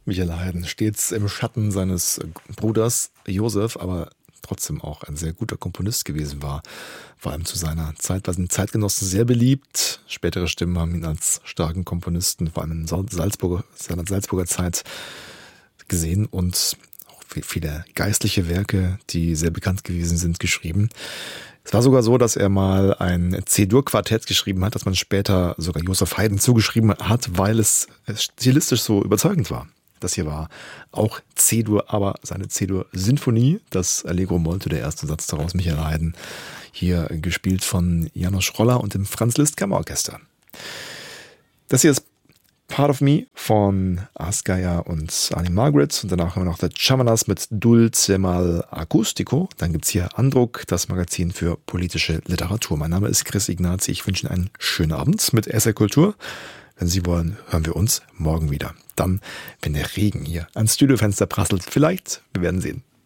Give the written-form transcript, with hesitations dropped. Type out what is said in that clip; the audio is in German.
Michael Haydn, stets im Schatten seines Bruders Josef, aber trotzdem auch ein sehr guter Komponist gewesen war. Vor allem zu seiner Zeit war den Zeitgenossen sehr beliebt. Spätere Stimmen haben ihn als starken Komponisten, vor allem in seiner Salzburger Zeit gesehen und auch viele geistliche Werke, die sehr bekannt gewesen sind, geschrieben. Es war sogar so, dass er mal ein C-Dur-Quartett geschrieben hat, das man später sogar Joseph Haydn zugeschrieben hat, weil es stilistisch so überzeugend war. Das hier war auch C-Dur, aber seine C-Dur-Sinfonie, das Allegro Molto, der erste Satz daraus, Michael Haydn, hier gespielt von János Roller und dem Franz Liszt Kammerorchester. Das hier ist Part of Me von Asghaya und Arnie Margaret und danach haben wir noch The Chamanas mit Dulce mal Acústico. Dann gibt's hier Andruck, das Magazin für politische Literatur. Mein Name ist Chris Ignazi. Ich wünsche Ihnen einen schönen Abend mit SR Kultur. Wenn Sie wollen, hören wir uns morgen wieder. Dann, wenn der Regen hier ans Studiofenster prasselt, vielleicht, wir werden sehen.